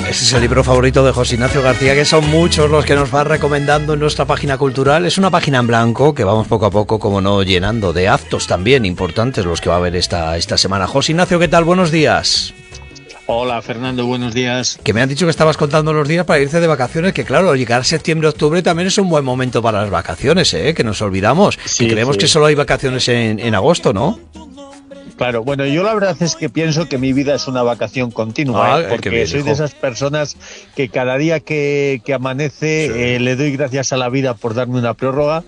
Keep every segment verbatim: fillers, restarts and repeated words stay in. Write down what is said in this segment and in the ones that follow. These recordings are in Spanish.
Ese es el libro favorito de José Ignacio García, que son muchos los que nos va recomendando en nuestra página cultural. Es una página en blanco que vamos poco a poco, como no, llenando de actos también importantes los que va a haber esta, esta semana. José Ignacio, ¿qué tal? Buenos días. Hola Fernando, buenos días. Que me han dicho que estabas contando los días para irte de vacaciones, que claro, llegar septiembre, octubre también es un buen momento para las vacaciones, ¿eh? Que nos olvidamos, sí, que creemos sí. que solo hay vacaciones en, en agosto, ¿no? Claro, bueno, yo la verdad es que pienso que mi vida es una vacación continua, ah, ¿eh? porque bien, soy hijo. de esas personas que cada día que, que amanece sí. eh, le doy gracias a la vida por darme una prórroga.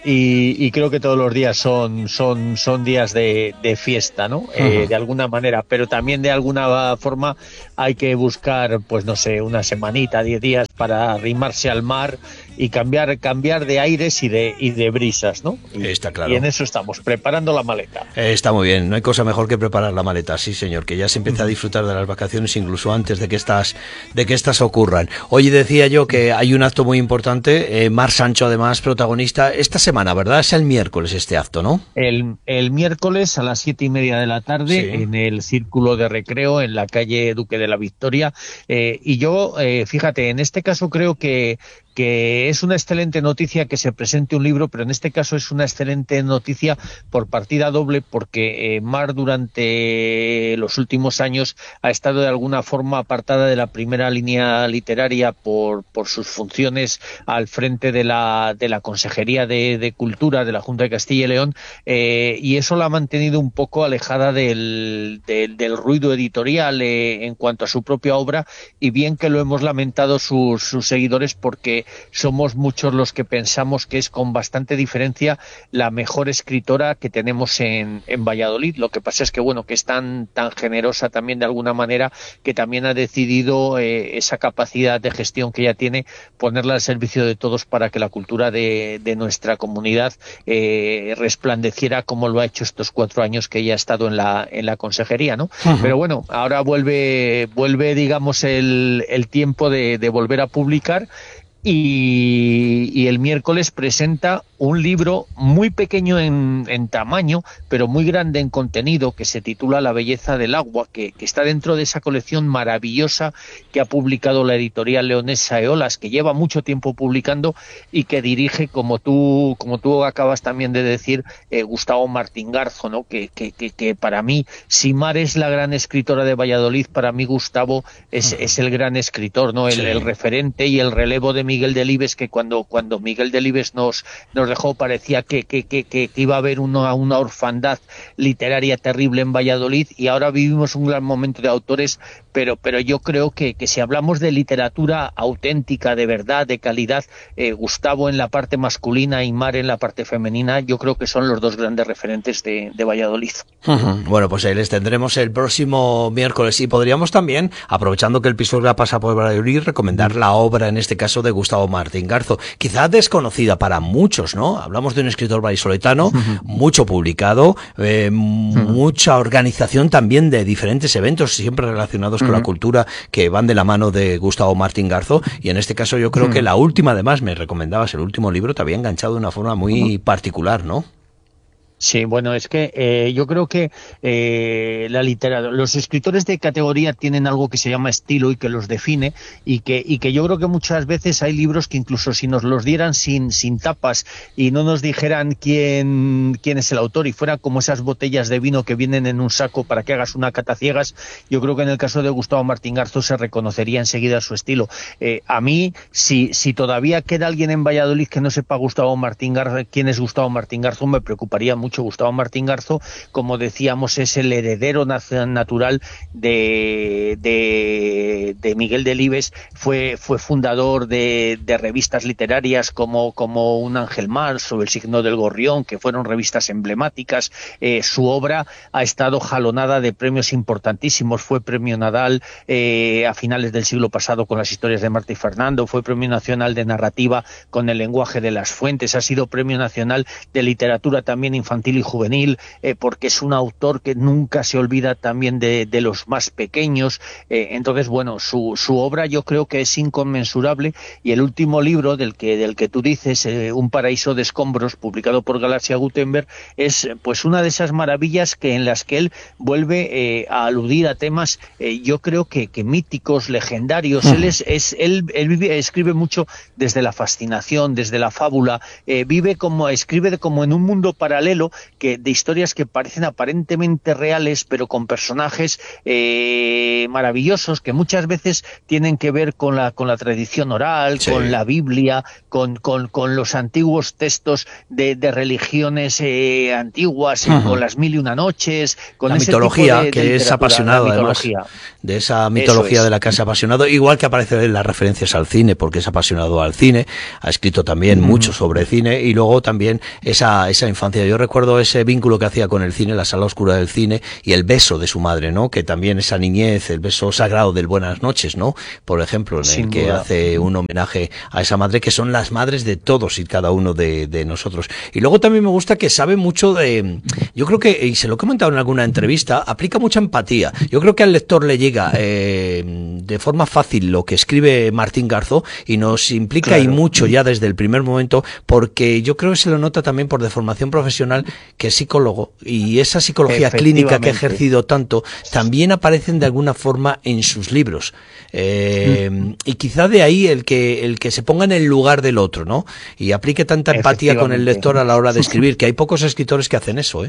Y, y creo que todos los días son son son días de, de fiesta, ¿no? Uh-huh. Eh, de alguna manera, pero también de alguna forma hay que buscar, pues no sé, una semanita, diez días para arrimarse al mar y cambiar cambiar de aires y de y de brisas, ¿no? Y, Está claro. Y en eso estamos, preparando la maleta. Está muy bien, no hay cosa mejor que preparar la maleta, sí señor, que ya se empieza uh-huh. a disfrutar de las vacaciones incluso antes de que estas de que estas ocurran. Hoy decía yo que hay un acto muy importante, eh, Mar Sancho además protagonista esta semana. Semana, ¿verdad? Es el miércoles este acto, ¿no? El, el miércoles a las siete y media de la tarde sí. en el Círculo de Recreo en la calle Duque de la Victoria. Eh, y yo, eh, fíjate, en este caso creo que que es una excelente noticia que se presente un libro, pero en este caso es una excelente noticia por partida doble, porque eh, Mar durante los últimos años ha estado de alguna forma apartada de la primera línea literaria por, por sus funciones al frente de la, de la Consejería de, de Cultura de la Junta de Castilla y León, eh, y eso la ha mantenido un poco alejada del, del, del ruido editorial eh, en cuanto a su propia obra, y bien que lo hemos lamentado sus, sus seguidores, porque somos muchos los que pensamos que es con bastante diferencia la mejor escritora que tenemos en, en Valladolid. Lo que pasa es que bueno, que es tan, tan generosa también de alguna manera, que también ha decidido eh, esa capacidad de gestión que ella tiene, ponerla al servicio de todos para que la cultura de, de nuestra comunidad eh, resplandeciera como lo ha hecho estos cuatro años que ella ha estado en la, en la consejería, ¿no? Uh-huh. Pero bueno, ahora vuelve, vuelve digamos el, el tiempo de, de volver a publicar. Y, y el miércoles presenta un libro muy pequeño en, en tamaño, pero muy grande en contenido, que se titula La belleza del agua, que, que está dentro de esa colección maravillosa que ha publicado la editorial leonesa Eolas, que lleva mucho tiempo publicando y que dirige, como tú como tú acabas también de decir, eh, Gustavo Martín Garzo, ¿no? Que, que, que, que para mí, si Mar es la gran escritora de Valladolid, para mí Gustavo es, es el gran escritor, ¿no? El, sí. el referente y el relevo de Miguel Delibes, que cuando cuando Miguel Delibes nos nos dejó parecía que que, que, que iba a haber una, una orfandad literaria terrible en Valladolid, y ahora vivimos un gran momento de autores, pero pero yo creo que, que si hablamos de literatura auténtica, de verdad, de calidad, eh, Gustavo en la parte masculina y Mar en la parte femenina, yo creo que son los dos grandes referentes de, de Valladolid. Uh-huh. Bueno, pues ahí les tendremos el próximo miércoles, y podríamos también, aprovechando que el Pisuerga pasa por Valladolid, recomendar la obra, en este caso, de Gustavo Martín Garzo, quizás desconocida para muchos, ¿no? Hablamos de un escritor vallisoletano, uh-huh. mucho publicado, eh, uh-huh. mucha organización también de diferentes eventos, siempre relacionados uh-huh. con la cultura, que van de la mano de Gustavo Martín Garzo, y en este caso yo creo uh-huh. que la última, además, me recomendabas, el último libro te había enganchado de una forma muy uh-huh. particular, ¿no? Sí, bueno, es que eh, yo creo que eh, la literatura, los escritores de categoría tienen algo que se llama estilo y que los define, y que y que yo creo que muchas veces hay libros que incluso si nos los dieran sin sin tapas y no nos dijeran quién quién es el autor, y fuera como esas botellas de vino que vienen en un saco para que hagas una cata ciegas, yo creo que en el caso de Gustavo Martín Garzo se reconocería enseguida su estilo. Eh, a mí, si si todavía queda alguien en Valladolid que no sepa Gustavo Martín Garzo, quién es Gustavo Martín Garzo, me preocuparía mucho. Gustavo Martín Garzo, como decíamos, es el heredero natural de, de, de Miguel Delibes, fue, fue fundador de, de revistas literarias como, como Un Ángel Más o El Signo del Gorrión, que fueron revistas emblemáticas. Eh, su obra ha estado jalonada de premios importantísimos, fue premio Nadal eh, a finales del siglo pasado con Las historias de Marta y Fernando, fue premio nacional de narrativa con El lenguaje de las fuentes, ha sido premio nacional de literatura también infantil infantil y juvenil, eh, porque es un autor que nunca se olvida también de, de los más pequeños. Eh, entonces, bueno, su, su obra yo creo que es inconmensurable, y el último libro del que, del que tú dices, eh, Un paraíso de escombros, publicado por Galaxia Gutenberg, es pues una de esas maravillas que en las que él vuelve eh, a aludir a temas, eh, yo creo que, que míticos, legendarios. Mm. Él, es, es, él, él vive, escribe mucho desde la fascinación, desde la fábula, eh, vive como, escribe como en un mundo paralelo que, de historias que parecen aparentemente reales, pero con personajes eh, maravillosos que muchas veces tienen que ver con la, con la tradición oral, sí. con la Biblia, con, con, con los antiguos textos de, de religiones eh, antiguas, uh-huh. con las mil y una noches, con la ese mitología, tipo de, que de es apasionado, además, de esa mitología es. de la que es apasionado, igual que aparece en las referencias al cine, porque es apasionado al cine, ha escrito también uh-huh. mucho sobre cine, y luego también esa, esa infancia. Yo recuerdo ese vínculo que hacía con el cine, la sala oscura del cine, y el beso de su madre, ¿no? Que también esa niñez, el beso sagrado del buenas noches, ¿no? Por ejemplo, en Sin el que duda. hace un homenaje a esa madre, que son las madres de todos y cada uno de, de nosotros. Y luego también me gusta que sabe mucho de, yo creo que, y se lo he comentado en alguna entrevista, aplica mucha empatía. Yo creo que al lector le llega eh, de forma fácil lo que escribe Martín Garzó, y nos implica claro. y mucho ya desde el primer momento, porque yo creo que se lo nota también por deformación profesional, que es psicólogo, y esa psicología clínica que ha ejercido tanto, también aparecen de alguna forma en sus libros. Eh, mm. Y quizá de ahí el que, el que se ponga en el lugar del otro, ¿no? Y aplique tanta empatía con el lector a la hora de escribir, que hay pocos escritores que hacen eso, ¿eh?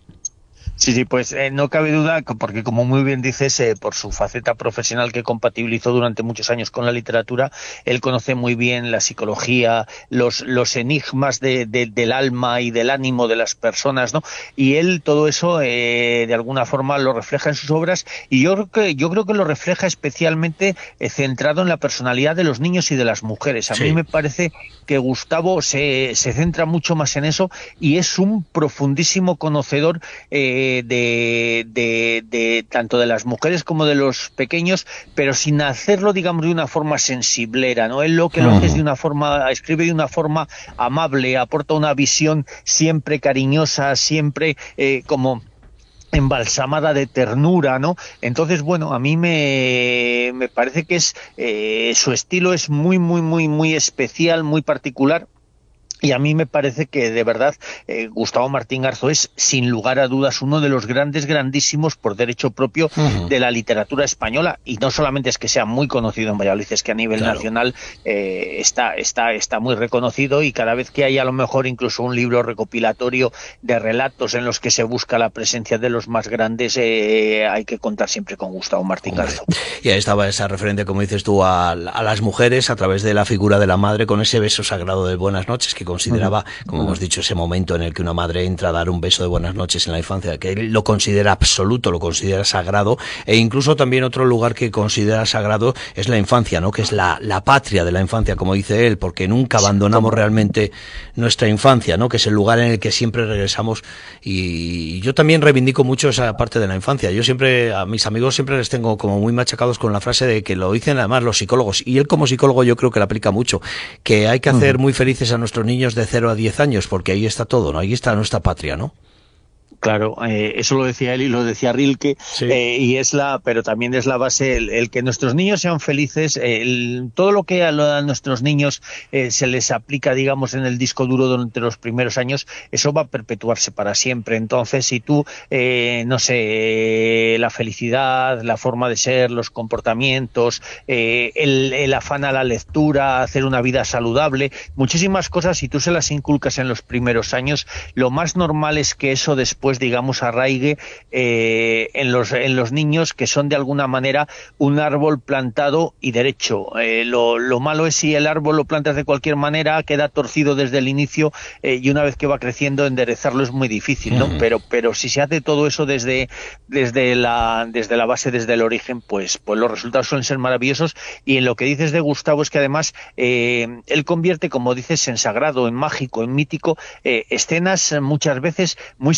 Sí, sí, pues eh, no cabe duda, porque como muy bien dices, eh, por su faceta profesional que compatibilizó durante muchos años con la literatura, él conoce muy bien la psicología, los, los enigmas de, de, del alma y del ánimo de las personas, ¿no? Y él todo eso, eh, de alguna forma, lo refleja en sus obras, y yo creo que, yo creo que lo refleja especialmente eh, centrado en la personalidad de los niños y de las mujeres. A sí. mí me parece que Gustavo se, se centra mucho más en eso, y es un profundísimo conocedor eh, De, de, de tanto de las mujeres como de los pequeños, pero sin hacerlo, digamos, de una forma sensiblera, ¿no? Él lo que uh-huh. lo hace es de una forma, escribe de una forma amable, aporta una visión siempre cariñosa, siempre eh, como embalsamada de ternura, ¿no? Entonces, bueno, a mí me, me parece que es eh, su estilo es muy, muy, muy, muy especial, muy particular. Y a mí me parece que, de verdad, eh, Gustavo Martín Garzó es, sin lugar a dudas, uno de los grandes, grandísimos, por derecho propio, uh-huh. de la literatura española. Y no solamente es que sea muy conocido en Valladolid, es que a nivel claro. nacional eh, está, está, está muy reconocido, y cada vez que hay a lo mejor incluso un libro recopilatorio de relatos en los que se busca la presencia de los más grandes, eh, hay que contar siempre con Gustavo Martín Hombre. Garzó. Y ahí estaba esa referente, como dices tú, a, a las mujeres a través de la figura de la madre, con ese beso sagrado de buenas noches, que consideraba, como hemos dicho, ese momento en el que una madre entra a dar un beso de buenas noches en la infancia, que él lo considera absoluto, lo considera sagrado, e incluso también otro lugar que considera sagrado es la infancia, ¿no? Que es la, la patria de la infancia, como dice él, porque nunca abandonamos realmente nuestra infancia, ¿no? Que es el lugar en el que siempre regresamos, y yo también reivindico mucho esa parte de la infancia. Yo siempre, a mis amigos siempre les tengo como muy machacados con la frase de que lo dicen además los psicólogos, y él como psicólogo yo creo que la aplica mucho, que hay que hacer muy felices a nuestros niños de cero a diez años, porque ahí está todo, ¿no? Ahí está nuestra patria, ¿no? Claro, eh, eso lo decía él y lo decía Rilke, sí. eh, y es la, pero también es la base, el, el que nuestros niños sean felices, el, todo lo que a, lo, a nuestros niños eh, se les aplica, digamos, en el disco duro durante los primeros años, eso va a perpetuarse para siempre. Entonces, si tú, eh, no sé, la felicidad, la forma de ser, los comportamientos, eh, el, el afán a la lectura, hacer una vida saludable, muchísimas cosas, si tú se las inculcas en los primeros años, lo más normal es que eso después, digamos, arraigue eh, en los en los niños, que son de alguna manera un árbol plantado y derecho. Eh, lo, lo malo es si el árbol lo plantas de cualquier manera, queda torcido desde el inicio, eh, y una vez que va creciendo enderezarlo es muy difícil, ¿no? Uh-huh. Pero pero si se hace todo eso desde desde la desde la base, desde el origen, pues pues los resultados suelen ser maravillosos. Y en lo que dices de Gustavo es que además eh, él convierte, como dices, en sagrado, en mágico, en mítico, eh, escenas muchas veces muy sencillas,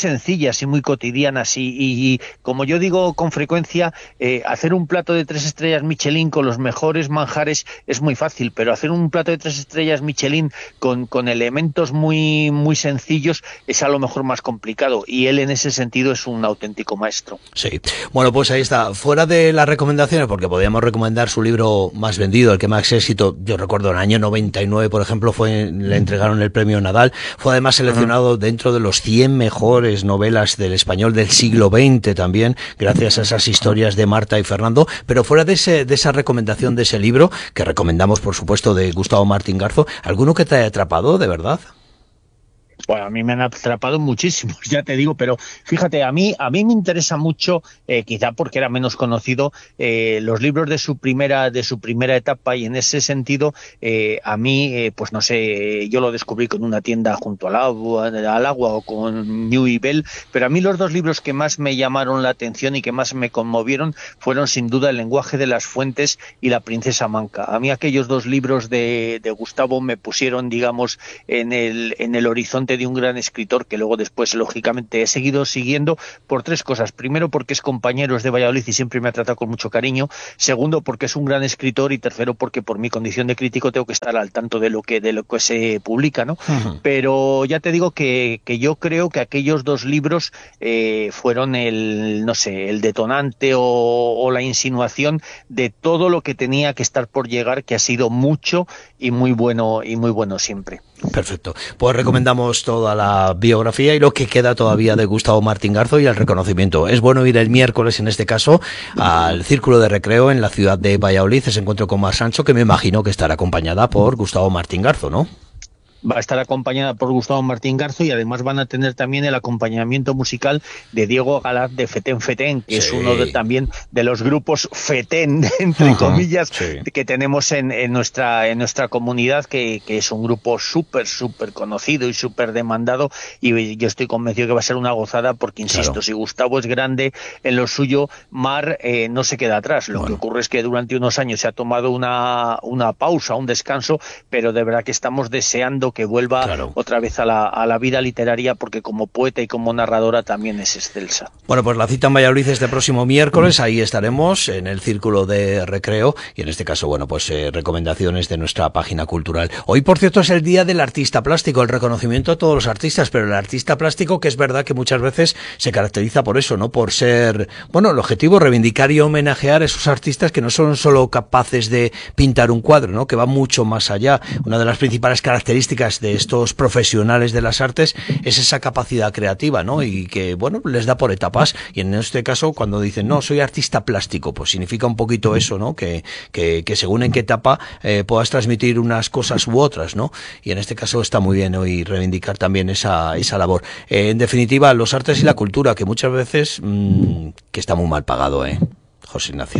sencillas y muy cotidianas y, y, y como yo digo con frecuencia, eh, hacer un plato de tres estrellas Michelin con los mejores manjares es muy fácil, pero hacer un plato de tres estrellas Michelin con, con elementos muy, muy sencillos es a lo mejor más complicado, y él en ese sentido es un auténtico maestro. Sí, bueno, pues ahí está. Fuera de las recomendaciones, porque podríamos recomendar su libro más vendido, el que más éxito, yo recuerdo en el año noventa y nueve, por ejemplo, fue le entregaron el premio Nadal, fue además seleccionado uh-huh. dentro de los cien mejores novelas del español del siglo veinte también, gracias a esas historias de Marta y Fernando. Pero fuera de, ese, de esa recomendación de ese libro, que recomendamos por supuesto, de Gustavo Martín Garzo, ¿alguno que te haya atrapado de verdad? Bueno, a mí me han atrapado muchísimos, ya te digo, pero fíjate, a mí a mí me interesa mucho, eh, quizá porque era menos conocido, eh, los libros de su primera de su primera etapa, y en ese sentido, eh, a mí, eh, pues no sé, yo lo descubrí con Una tienda junto al agua, al agua o con New y Bell, pero a mí los dos libros que más me llamaron la atención y que más me conmovieron fueron sin duda El lenguaje de las fuentes y La princesa manca. A mí aquellos dos libros de, de Gustavo me pusieron, digamos, en el en el horizonte de un gran escritor que luego después lógicamente he seguido siguiendo por tres cosas. Primero, porque es compañero, es de Valladolid y siempre me ha tratado con mucho cariño. Segundo, porque es un gran escritor. Y tercero, porque por mi condición de crítico tengo que estar al tanto de lo que de lo que se publica, ¿no? Uh-huh. Pero ya te digo que, que yo creo que aquellos dos libros eh, fueron el, no sé, el detonante o, o la insinuación de todo lo que tenía que estar por llegar, que ha sido mucho y muy bueno y muy bueno siempre. Perfecto. Pues recomendamos toda la biografía y lo que queda todavía de Gustavo Martín Garzo y el reconocimiento. Es bueno ir el miércoles, en este caso, al Círculo de Recreo en la ciudad de Valladolid, ese encuentro con Mar Sancho, que me imagino que estará acompañada por Gustavo Martín Garzo, ¿no? Va a estar acompañada por Gustavo Martín Garzo, y además van a tener también el acompañamiento musical de Diego Galaz de Fetén Fetén, que sí. es uno de, también de los grupos Fetén, entre uh-huh, comillas, sí. que tenemos en, en nuestra en nuestra comunidad, que, que es un grupo súper, súper conocido y súper demandado, y yo estoy convencido que va a ser una gozada, porque, insisto, claro. si Gustavo es grande en lo suyo, Mar eh, no se queda atrás. Lo bueno. que ocurre es que durante unos años se ha tomado una, una pausa, un descanso, pero de verdad que estamos deseando que vuelva claro. otra vez a la, a la vida literaria, porque como poeta y como narradora también es excelsa. Bueno, pues la cita en Valladolid este próximo miércoles, ahí estaremos en el Círculo de Recreo, y en este caso, bueno, pues eh, recomendaciones de nuestra página cultural. Hoy, por cierto, es el Día del Artista Plástico, el reconocimiento a todos los artistas, pero el artista plástico, que es verdad que muchas veces se caracteriza por eso, ¿no? Por ser, bueno, el objetivo, reivindicar y homenajear a esos artistas que no son solo capaces de pintar un cuadro, ¿no? Que va mucho más allá. Una de las principales características de estos profesionales de las artes es esa capacidad creativa, ¿no? Y que, bueno, les da por etapas, y en este caso, cuando dicen, no, soy artista plástico, pues significa un poquito eso, ¿no? Que, que, que según en qué etapa eh, puedas transmitir unas cosas u otras, ¿no? Y en este caso está muy bien hoy reivindicar también esa, esa labor. Eh, en definitiva, los artes y la cultura, que muchas veces mmm, que está muy mal pagado, ¿eh? José Ignacio.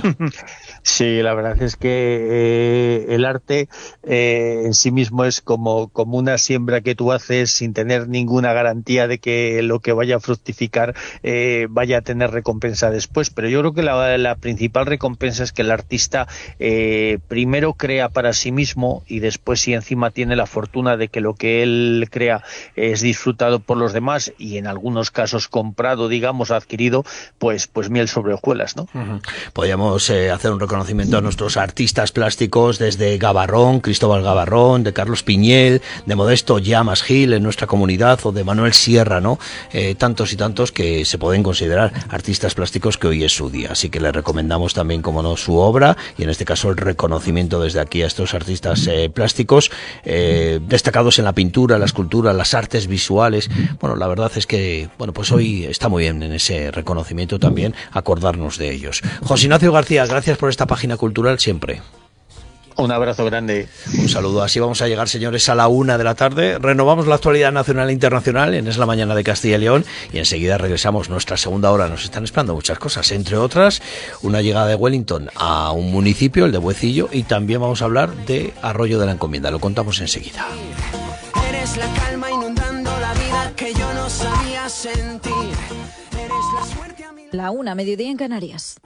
Sí, la verdad es que eh, el arte eh, en sí mismo es como, como una siembra que tú haces sin tener ninguna garantía de que lo que vaya a fructificar eh, vaya a tener recompensa después. Pero yo creo que la, la principal recompensa es que el artista eh, primero crea para sí mismo, y después, si encima tiene la fortuna de que lo que él crea es disfrutado por los demás, y en algunos casos comprado, digamos, adquirido, pues, pues miel sobre hojuelas, ¿no? Uh-huh. Podríamos eh, hacer un reconocimiento a nuestros artistas plásticos, desde Gavarrón, Cristóbal Gavarrón, de Carlos Piñel, de Modesto Llamas Gil en nuestra comunidad, o de Manuel Sierra, ¿no? Eh, tantos y tantos que se pueden considerar artistas plásticos, que hoy es su día. Así que le recomendamos también, como no, su obra, y en este caso el reconocimiento desde aquí a estos artistas eh, plásticos, eh, destacados en la pintura, la escultura, las artes visuales. Bueno, la verdad es que, bueno, pues hoy está muy bien en ese reconocimiento también acordarnos de ellos. José Ignacio García, gracias por esta página cultural siempre. Un abrazo grande. Un saludo. Así vamos a llegar, señores, a la una de la tarde. Renovamos la actualidad nacional e internacional en Es la Mañana de Castilla y León, y enseguida regresamos. Nuestra segunda hora nos están esperando muchas cosas, entre otras una llegada de Wellington a un municipio, el de Buecillo, y también vamos a hablar de Arroyo de la Encomienda. Lo contamos enseguida. Eres la calma inundando la vida que yo no sabía sentir. Eres la suerte a mi... La una, mediodía en Canarias.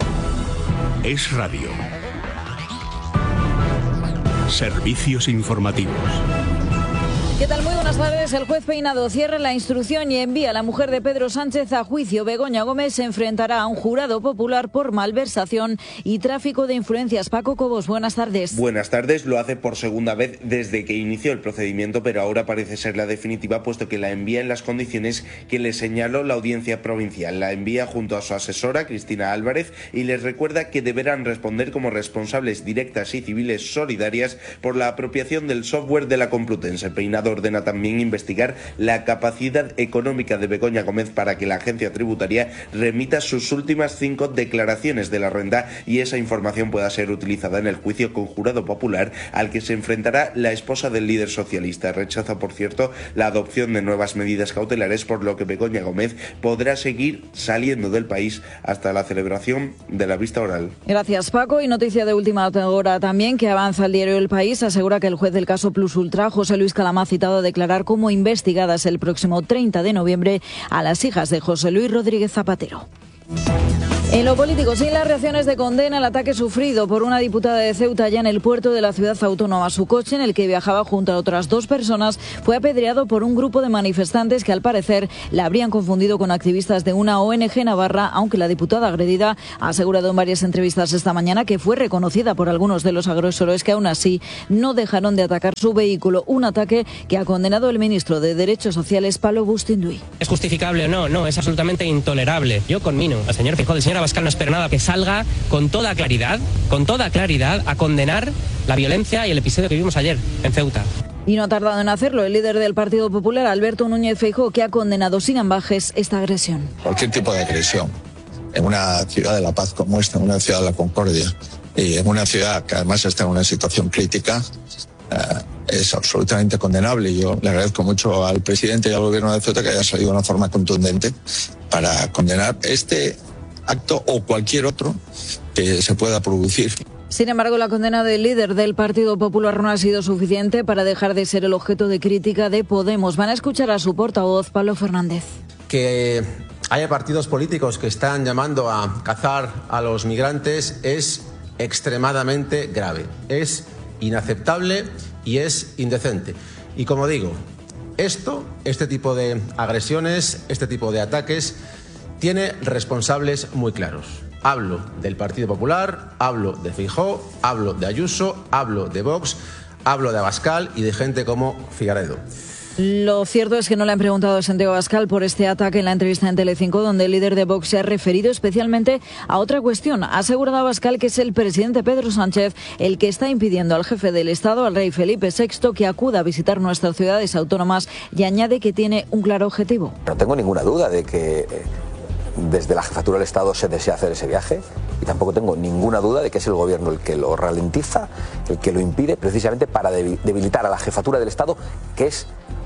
Es Radio. Servicios informativos. ¿Qué tal? Muy buenas tardes. El juez Peinado cierra la instrucción y envía a la mujer de Pedro Sánchez a juicio. Begoña Gómez se enfrentará a un jurado popular por malversación y tráfico de influencias. Paco Cobos, buenas tardes. Buenas tardes. Lo hace por segunda vez desde que inició el procedimiento, pero ahora parece ser la definitiva, puesto que la envía en las condiciones que le señaló la audiencia provincial. La envía junto a su asesora, Cristina Álvarez, y les recuerda que deberán responder como responsables directas y civiles solidarias por la apropiación del software de la Complutense. Peinado ordena también investigar la capacidad económica de Begoña Gómez para que la agencia tributaria remita sus últimas cinco declaraciones de la renta y esa información pueda ser utilizada en el juicio con jurado popular al que se enfrentará la esposa del líder socialista. Rechaza, por cierto, la adopción de nuevas medidas cautelares, por lo que Begoña Gómez podrá seguir saliendo del país hasta la celebración de la vista oral. Gracias, Paco. Y noticia de última hora también que avanza el diario El País. Asegura que el juez del caso Plus Ultra, José Luis Calamá, citado a declarar como investigadas el próximo treinta de noviembre a las hijas de José Luis Rodríguez Zapatero. En lo político, sin las reacciones de condena al ataque sufrido por una diputada de Ceuta ya en el puerto de la ciudad autónoma. Su coche, en el que viajaba junto a otras dos personas, fue apedreado por un grupo de manifestantes que al parecer la habrían confundido con activistas de una O N G navarra, aunque la diputada agredida ha asegurado en varias entrevistas esta mañana que fue reconocida por algunos de los agresores, que aún así no dejaron de atacar su vehículo. Un ataque que ha condenado el ministro de Derechos Sociales, Pablo Bustinduy. ¿Es justificable o no? No, es absolutamente intolerable. Yo conmino al señor Feijóo, del señor Abascal, no espero nada, que salga con toda claridad, con toda claridad, a condenar la violencia y el episodio que vimos ayer en Ceuta. Y no ha tardado en hacerlo el líder del Partido Popular, Alberto Núñez Feijóo, que ha condenado sin ambajes esta agresión. Cualquier tipo de agresión en una ciudad de la paz como esta, en una ciudad de la concordia, y en una ciudad que además está en una situación crítica, eh, es absolutamente condenable. Yo le agradezco mucho al presidente y al gobierno de Ceuta que haya salido de una forma contundente para condenar este acto o cualquier otro que se pueda producir. Sin embargo, la condena del líder del Partido Popular no ha sido suficiente para dejar de ser el objeto de crítica de Podemos. Van a escuchar a su portavoz, Pablo Fernández. Que haya partidos políticos que están llamando a cazar a los migrantes es extremadamente grave, es inaceptable y es indecente. Y como digo, esto, este tipo de agresiones, este tipo de ataques, tiene responsables muy claros. Hablo del Partido Popular, hablo de Feijóo, hablo de Ayuso, hablo de Vox, hablo de Abascal y de gente como Figaredo. Lo cierto es que no le han preguntado a Santiago Abascal por este ataque en la entrevista en Telecinco, donde el líder de Vox se ha referido especialmente a otra cuestión. Ha asegurado Abascal que es el presidente Pedro Sánchez el que está impidiendo al jefe del Estado, al rey Felipe sexto, que acuda a visitar nuestras ciudades autónomas, y añade que tiene un claro objetivo. No tengo ninguna duda de que desde la jefatura del Estado se desea hacer ese viaje, y tampoco tengo ninguna duda de que es el gobierno el que lo ralentiza, el que lo impide, precisamente para debilitar a la jefatura del Estado, que es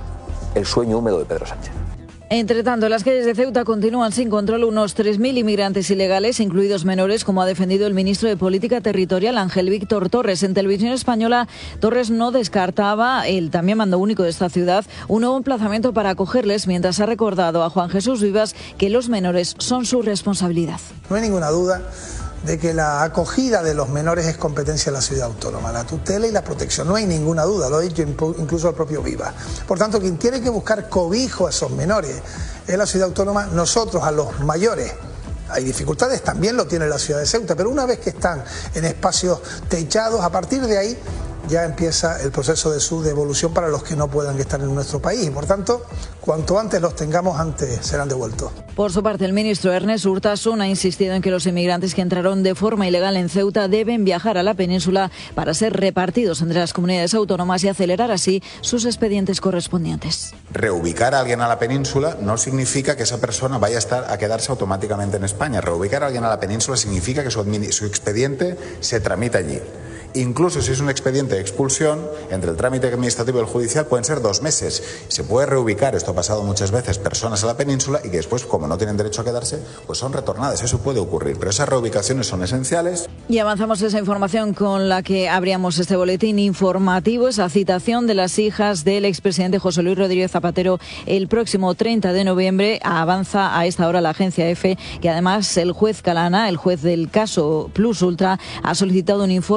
el sueño húmedo de Pedro Sánchez. Entre tanto, las calles de Ceuta continúan sin control unos tres mil inmigrantes ilegales, incluidos menores, como ha defendido el ministro de Política Territorial, Ángel Víctor Torres. En Televisión Española, Torres no descartaba, el también mando único de esta ciudad, un nuevo emplazamiento para acogerles, mientras ha recordado a Juan Jesús Vivas que los menores son su responsabilidad. No hay ninguna duda de que la acogida de los menores es competencia de la ciudad autónoma, la tutela y la protección, no hay ninguna duda, lo ha dicho incluso el propio Vivas. Por tanto, quien tiene que buscar cobijo a esos menores es la ciudad autónoma. Nosotros, a los mayores, hay dificultades, también lo tiene la ciudad de Ceuta, pero una vez que están en espacios techados, a partir de ahí ya empieza el proceso de su devolución para los que no puedan estar en nuestro país. Y por tanto, cuanto antes los tengamos, antes serán devueltos. Por su parte, el ministro Ernest Urtasun ha insistido en que los inmigrantes que entraron de forma ilegal en Ceuta deben viajar a la península para ser repartidos entre las comunidades autónomas y acelerar así sus expedientes correspondientes. Reubicar a alguien a la península no significa que esa persona vaya a estar a quedarse automáticamente en España. Reubicar a alguien a la península significa que su, su expediente se tramita allí. Incluso si es un expediente de expulsión, entre el trámite administrativo y el judicial pueden ser dos meses. Se puede reubicar, esto ha pasado muchas veces, personas a la península y que después, como no tienen derecho a quedarse, pues son retornadas. Eso puede ocurrir, pero esas reubicaciones son esenciales. Y avanzamos esa información con la que abríamos este boletín informativo, esa citación de las hijas del expresidente José Luis Rodríguez Zapatero el próximo treinta de noviembre. Avanza a esta hora la agencia EFE, que además el juez Calana, el juez del caso Plus Ultra, ha solicitado un informe pericial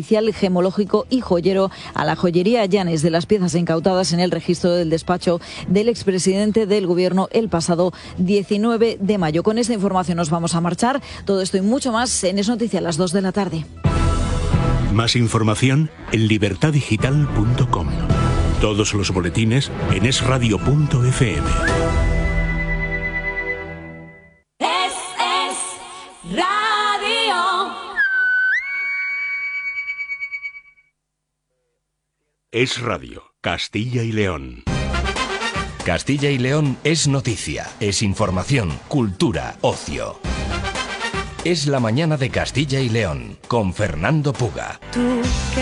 oficial gemológico y joyero a la joyería Llanes de las piezas incautadas en el registro del despacho del expresidente del Gobierno el pasado diecinueve de mayo. Con esta información nos vamos a marchar. Todo esto y mucho más en Es Noticia a las dos de la tarde. Más información en libertad digital punto com. Todos los boletines en es radio punto efe eme. Es, es radio. Es Radio, Castilla y León. Castilla y León es noticia, es información, cultura, ocio. Es la mañana de Castilla y León, con Fernando Puga. Tú